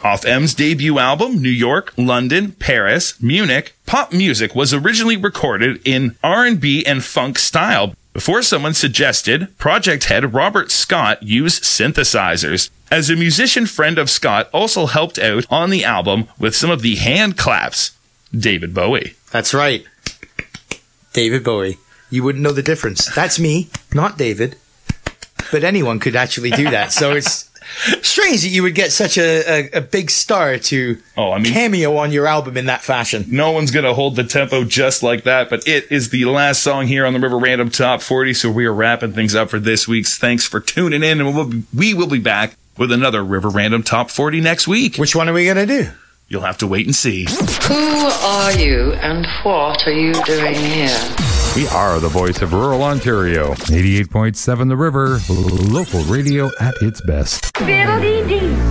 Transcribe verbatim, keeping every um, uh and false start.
Off M's debut album, New York, London, Paris, Munich, pop music was originally recorded in R and B and funk style before someone suggested project head Robert Scott use synthesizers. As a musician friend of Scott also helped out on the album with some of the hand claps, David Bowie. That's right. David Bowie. You wouldn't know the difference. That's me, not David. But anyone could actually do that. So it's strange that you would get such a, a, a big star to oh, I mean, cameo on your album in that fashion. No one's going to hold the tempo just like that, but it is the last song here on the River Random Top forty, so we are wrapping things up for this week's. Thanks for tuning in, and we'll be, we will be back with another River Random Top forty next week. Which one are we going to do? You'll have to wait and see. Who are you and what are you doing here? We are the voice of rural Ontario. eighty-eight point seven The River, local radio at its best. Fiddle-dee-dee.